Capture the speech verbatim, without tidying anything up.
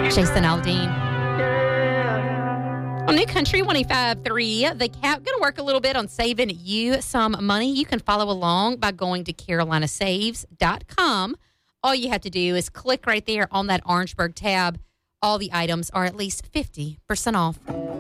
Jason Aldean. On New Country one oh five point three, The Cap going to work a little bit on saving you some money. You can follow along by going to carolina saves dot com. All you have to do is click right there on that Orangeburg tab. All the items are at least fifty percent off.